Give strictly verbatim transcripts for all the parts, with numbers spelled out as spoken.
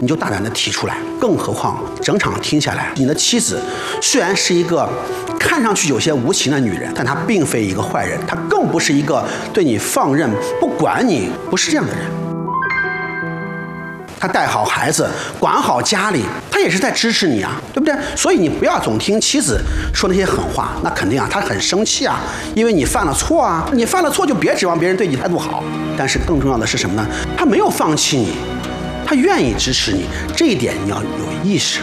你就大胆的提出来。更何况整场听下来，你的妻子虽然是一个看上去有些无情的女人，但她并非一个坏人，她更不是一个对你放任不管你，不是这样的人。他带好孩子，管好家里，他也是在支持你啊，对不对？所以你不要总听妻子说那些狠话，那肯定啊，他很生气啊，因为你犯了错啊，你犯了错就别指望别人对你态度好。但是更重要的是什么呢？他没有放弃你，他愿意支持你，这一点你要有意识。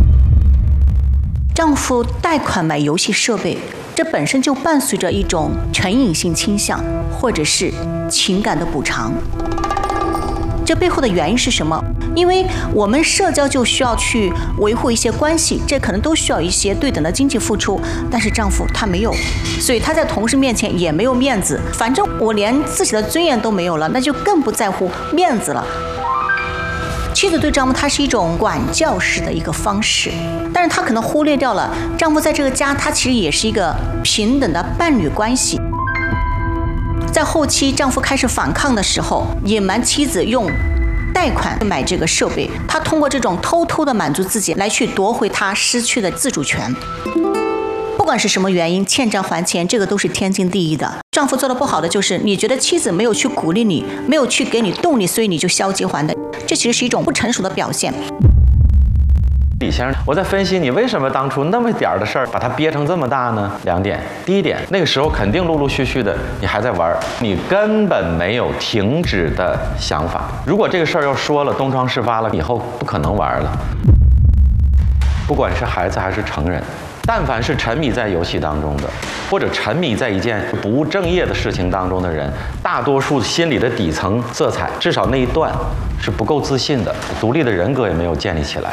丈夫贷款买游戏设备，这本身就伴随着一种成瘾性倾向，或者是情感的补偿。这背后的原因是什么？因为我们社交就需要去维护一些关系，这可能都需要一些对等的经济付出，但是丈夫他没有，所以他在同事面前也没有面子，反正我连自己的尊严都没有了，那就更不在乎面子了。妻子对丈夫他是一种管教式的一个方式，但是他可能忽略掉了丈夫在这个家他其实也是一个平等的伴侣关系。在后期丈夫开始反抗的时候，隐瞒妻子用贷款买这个设备，他通过这种偷偷的满足自己来去夺回他失去的自主权。不管是什么原因，欠债还钱，这个都是天经地义的。丈夫做的不好的就是你觉得妻子没有去鼓励你，没有去给你动力，所以你就消极还的，这其实是一种不成熟的表现。 李先生，我在分析你为什么当初那么点儿的事儿把它憋成这么大呢？两点，第一点，那个时候肯定陆陆续续的你还在玩，你根本没有停止的想法。如果这个事儿要说了，东窗事发了，以后不可能玩了。不管是孩子还是成人，但凡是沉迷在游戏当中的，或者沉迷在一件不务正业的事情当中的人，大多数心理的底层色彩，至少那一段是不够自信的，独立的人格也没有建立起来。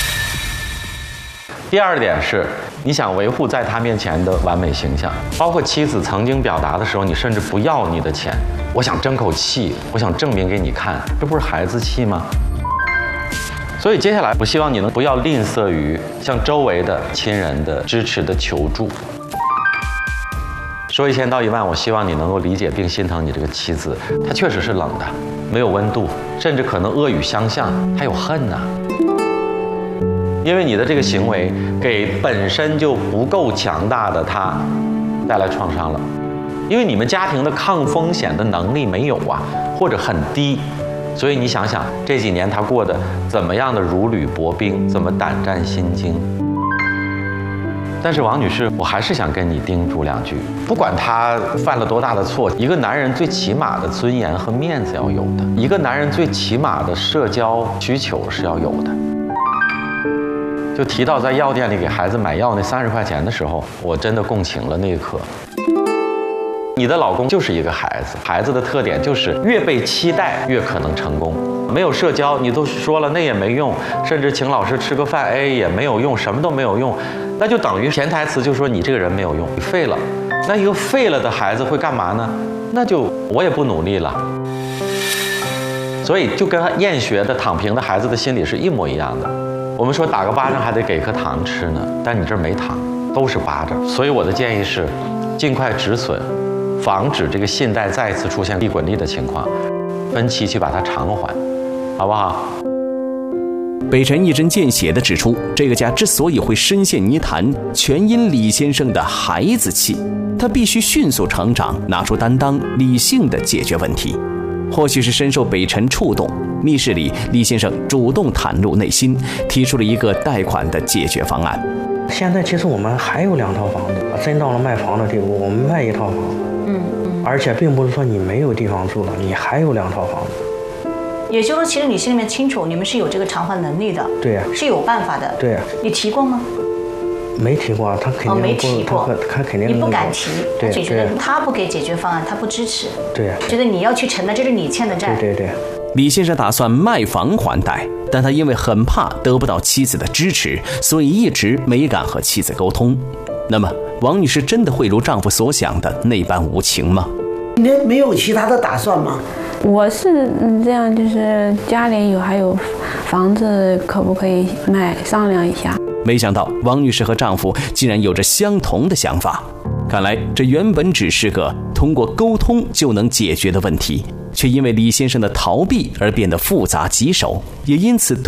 第二点是，你想维护在他面前的完美形象，包括妻子曾经表达的时候，你甚至不要你的钱，我想争口气，我想证明给你看，这不是孩子气吗？所以接下来，我希望你能不要吝啬于向周围的亲人的支持的求助。说一千道一万，我希望你能够理解并心疼你这个妻子，她确实是冷的，没有温度，甚至可能恶语相向，还有恨呢、啊。因为你的这个行为给本身就不够强大的他带来创伤了，因为你们家庭的抗风险的能力没有啊，或者很低，所以你想想这几年他过得怎么样的如履薄冰，怎么胆战心惊。但是王女士，我还是想跟你叮嘱两句，不管他犯了多大的错，一个男人最起码的尊严和面子要有的，一个男人最起码的社交需求是要有的。就提到在药店里给孩子买药那三十块钱的时候，我真的共情了那一刻。你的老公就是一个孩子，孩子的特点就是越被期待越可能成功。没有社交，你都说了那也没用，甚至请老师吃个饭，哎也没有用，什么都没有用，那就等于潜台词就说你这个人没有用，你废了。那一个废了的孩子会干嘛呢？那就我也不努力了。所以就跟厌学的躺平的孩子的心理是一模一样的。我们说打个巴掌还得给颗糖吃呢，但你这儿没糖，都是巴掌。所以我的建议是，尽快止损，防止这个信贷再次出现利滚利的情况，分期去把它偿还，好不好？ 北辰一针见血地指出，这个家之所以会深陷泥潭，全因李先生的孩子气，他必须迅速成长，拿出担当，理性地解决问题。或许是深受北辰触动，密室里李先生主动袒露内心，提出了一个贷款的解决方案。 现在其实我们还有两套房子，真到了卖房的地步，我们卖一套房子， 嗯嗯， 而且并不是说你没有地方住了，你还有两套房子。 也就是说，其实你心里面清楚，你们是有这个偿还能力的， 对呀、啊， 是有办法的， 对呀、啊。 你提过吗？ 没提过，他肯定不， 哦、没提过， 他, 他肯定你不敢提， 对， 就觉得他不给解决方案，他不支持， 对呀、啊， 觉得你要去承担，这是你欠的债， 对对对。 李先生打算卖房还贷，但他因为很怕得不到妻子的支持，所以一直没敢和妻子沟通。那么，王女士真的会如丈夫所想的那般无情吗？ 你没有其他的打算吗？ 我是这样，就是家里有还有房子，可不可以卖？商量一下。 没想到王女士和丈夫竟然有着相同的想法，看来这原本只是个通过沟通就能解决的问题，却因为李先生的逃避而变得复杂棘手，也因此